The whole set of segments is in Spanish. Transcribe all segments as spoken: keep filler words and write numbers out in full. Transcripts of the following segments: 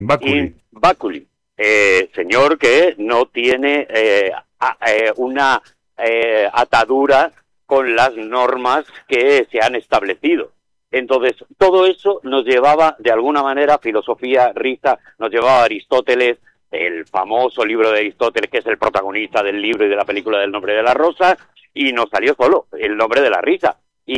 Báculi. Báculi, eh, señor que no tiene eh, a, eh, una eh, atadura con las normas que se han establecido. Entonces, todo eso nos llevaba, de alguna manera, filosofía, risa, nos llevaba a Aristóteles, el famoso libro de Aristóteles, que es el protagonista del libro y de la película del Nombre de la Rosa, y nos salió solo el nombre de la risa.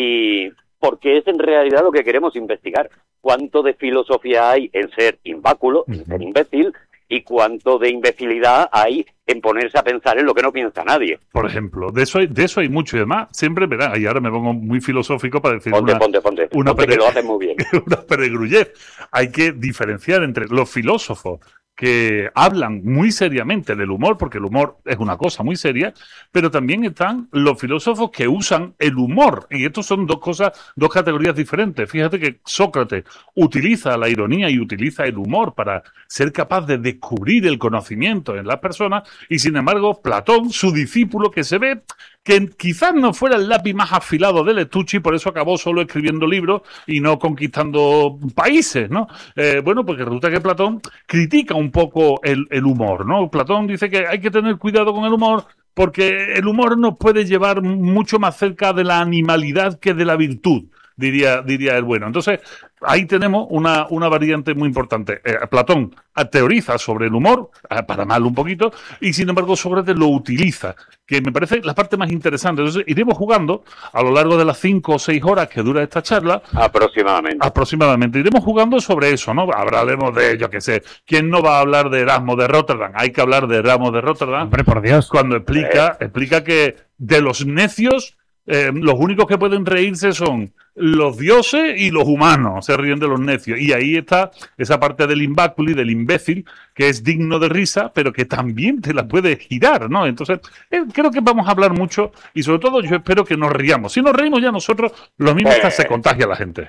Y porque es en realidad lo que queremos investigar. Cuánto de filosofía hay en ser imbáculo, en ser imbécil, y cuánto de imbecilidad hay en ponerse a pensar en lo que no piensa nadie. Por ejemplo, de eso hay, de eso hay mucho y demás. Siempre, verá, y ahora me pongo muy filosófico para decir ponte, una, ponte, ponte, una ponte pere, que lo haces muy bien. Una peregrullez. Hay que diferenciar entre los filósofos que hablan muy seriamente del humor, porque el humor es una cosa muy seria, pero también están los filósofos que usan el humor, y estos son dos cosas, dos categorías diferentes. Fíjate que Sócrates utiliza la ironía y utiliza el humor para ser capaz de descubrir el conocimiento en las personas, y sin embargo Platón, su discípulo, que se ve que quizás no fuera el lápiz más afilado del estuche y por eso acabó solo escribiendo libros y no conquistando países, ¿no? Eh, bueno, porque resulta que Platón critica un poco el, el humor, ¿no? Platón dice que hay que tener cuidado con el humor porque el humor nos puede llevar mucho más cerca de la animalidad que de la virtud, diría, diría el bueno. Entonces, ahí tenemos una, una variante muy importante. Eh, Platón teoriza sobre el humor, eh, para mal un poquito, y sin embargo Sócrates lo utiliza, que me parece la parte más interesante. Entonces, iremos jugando a lo largo de las cinco o seis horas que dura esta charla. Aproximadamente. Aproximadamente. Iremos jugando sobre eso, ¿no? Hablaremos de, yo qué sé, ¿quién no va a hablar de Erasmo de Rotterdam? Hay que hablar de Erasmo de Rotterdam. Hombre, por Dios. Cuando explica, Eh. explica que de los necios, Eh, los únicos que pueden reírse son los dioses y los humanos, se ríen de los necios. Y ahí está esa parte del imbáculi, del imbécil, que es digno de risa, pero que también te la puede girar, ¿no? Entonces, eh, creo que vamos a hablar mucho y sobre todo yo espero que nos riamos. Si nos reímos ya nosotros, lo mismo hasta se contagia a la gente.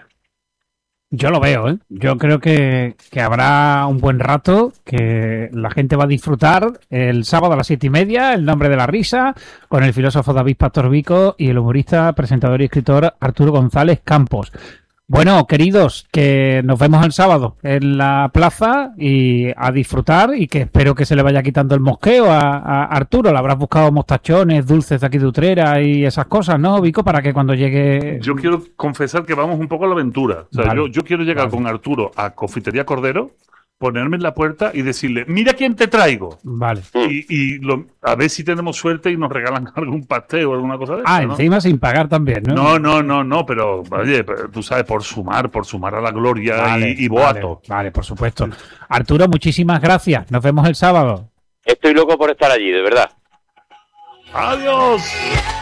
Yo lo veo, ¿eh? Yo creo que, que habrá un buen rato, que la gente va a disfrutar el sábado a las siete y media, El Nombre de la Risa, con el filósofo David Pastor-Vico y el humorista, presentador y escritor Arturo González Campos. Bueno, queridos, que nos vemos el sábado en la plaza y a disfrutar, y que espero que se le vaya quitando el mosqueo a, a Arturo. Le habrás buscado mostachones, dulces de aquí de Utrera y esas cosas, ¿no, Vico? Para que cuando llegue... Yo quiero confesar que vamos un poco a la aventura. O sea, Vale. yo, yo quiero llegar Vale. con Arturo a Confitería Cordero, ponerme en la puerta y decirle, mira quién te traigo. Vale. Y, y lo, a ver si tenemos suerte y nos regalan algún pastel o alguna cosa de Ah, esa, ¿no? encima sin pagar también, ¿no? No, no, no, no, pero oye, tú sabes, por sumar, por sumar a la gloria Vale, y, y boato. Vale, vale, por supuesto. Arturo, muchísimas gracias. Nos vemos el sábado. Estoy loco por estar allí, de verdad. ¡Adiós!